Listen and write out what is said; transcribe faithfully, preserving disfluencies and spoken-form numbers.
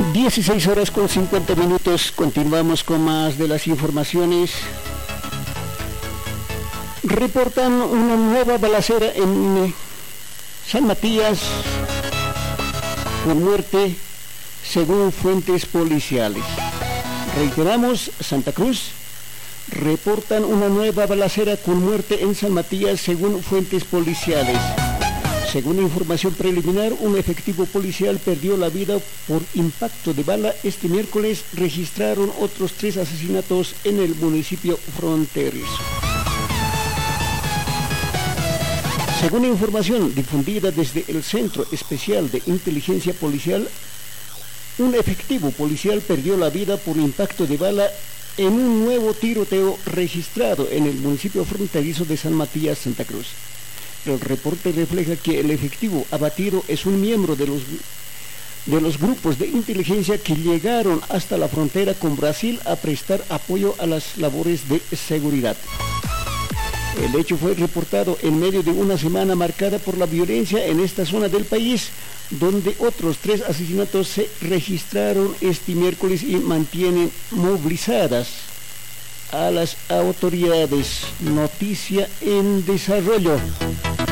dieciséis horas con cincuenta minutos, continuamos con más de las informaciones. Reportan una nueva balacera en San Matías con muerte según fuentes policiales. Reiteramos, Santa Cruz, reportan una nueva balacera con muerte en San Matías según fuentes policiales. Según información preliminar, un efectivo policial perdió la vida por impacto de bala. Este miércoles registraron otros tres asesinatos en el municipio fronterizo. Según información difundida desde el Centro Especial de Inteligencia Policial, un efectivo policial perdió la vida por impacto de bala en un nuevo tiroteo registrado en el municipio fronterizo de San Matías, Santa Cruz. El reporte refleja que el efectivo abatido es un miembro de los, de los grupos de inteligencia que llegaron hasta la frontera con Brasil a prestar apoyo a las labores de seguridad. El hecho fue reportado en medio de una semana marcada por la violencia en esta zona del país, donde otros tres asesinatos se registraron este miércoles y mantienen movilizadas a las autoridades. Noticia en desarrollo.